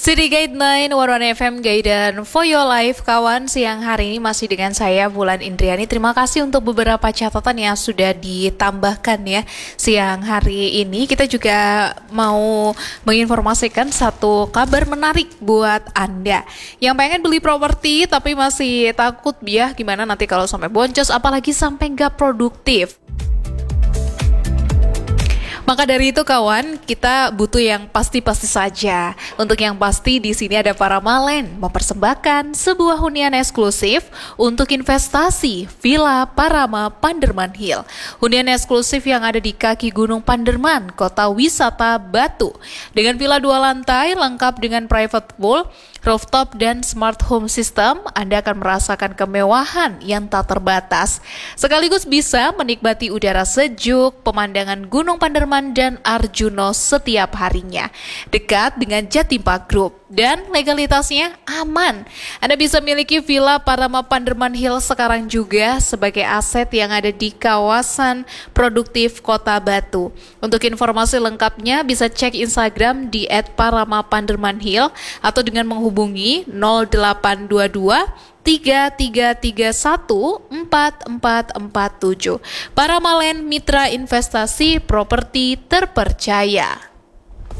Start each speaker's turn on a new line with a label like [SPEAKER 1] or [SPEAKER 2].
[SPEAKER 1] City Guide 9, Warwan FM Guide dan For Your Life, kawan. Siang hari ini masih dengan saya, Bulan Indriani. Terima kasih untuk beberapa catatan yang sudah ditambahkan ya. Siang hari ini kita juga mau menginformasikan satu kabar menarik buat Anda yang pengen beli properti tapi masih takut ya gimana nanti kalau sampai boncos, apalagi sampai nggak produktif. Maka dari itu kawan, kita butuh yang pasti-pasti saja. Untuk yang pasti di sini ada Paramalen mempersembahkan sebuah hunian eksklusif untuk investasi Villa Parama Panderman Hill. Hunian eksklusif yang ada di kaki Gunung Panderman, kota wisata Batu. Dengan villa 2 lantai lengkap dengan private pool, rooftop dan smart home system, Anda akan merasakan kemewahan yang tak terbatas. Sekaligus bisa menikmati udara sejuk, pemandangan Gunung Panderman dan Arjuno setiap harinya. Dekat dengan Jatim Park Group dan legalitasnya aman. Anda bisa miliki Villa Parama Panderman Hill sekarang juga sebagai aset yang ada di kawasan produktif Kota Batu. Untuk informasi lengkapnya bisa cek Instagram di @paramapandermanhill atau dengan menghubungi 0822 3331 4447. Paramalen, mitra investasi properti terpercaya.